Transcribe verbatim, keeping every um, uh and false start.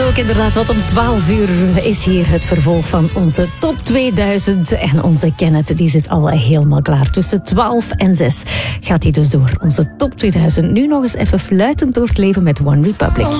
het ook inderdaad, want om twaalf uur is hier het vervolg van onze top tweeduizend. En onze Kenneth, die zit al helemaal klaar. Tussen twaalf en zes gaat hij dus door. Onze top tweeduizend. Nu nog eens even fluitend door het leven met One Republic.